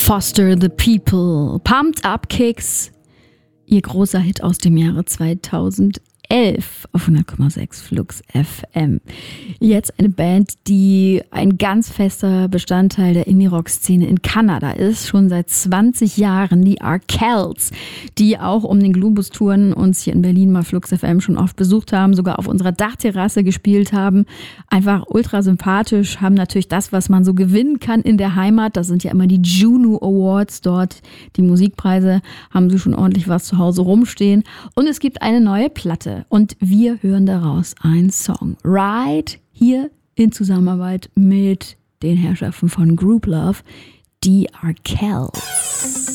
Foster the People, Pumped Up Kicks, ihr großer Hit aus dem Jahre 2011 auf 100,6 Flux FM. Jetzt eine Band, die ein ganz fester Bestandteil der Indie-Rock-Szene in Kanada ist, schon seit 20 Jahren, die Arkells, die auch um den Globus touren, uns hier in Berlin mal Flux FM schon oft besucht haben, sogar auf unserer Dachterrasse gespielt haben. Einfach ultra sympathisch, haben natürlich das, was man so gewinnen kann in der Heimat. Das sind ja immer die Juno Awards dort, die Musikpreise, haben sie schon ordentlich was zu Hause rumstehen. Und es gibt eine neue Platte. Und wir hören daraus einen Song. Ride, hier in Zusammenarbeit mit den Herrschaften von Group Love, die Arkells.